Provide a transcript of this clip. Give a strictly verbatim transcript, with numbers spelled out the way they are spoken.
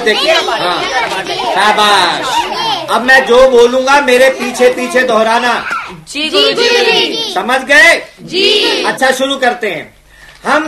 देखिए। हाँ शाबाश। अब मैं जो बोलूंगा मेरे पीछे पीछे दोहराना। जी जी जी। समझ गए? जी। अच्छा शुरू करते हैं।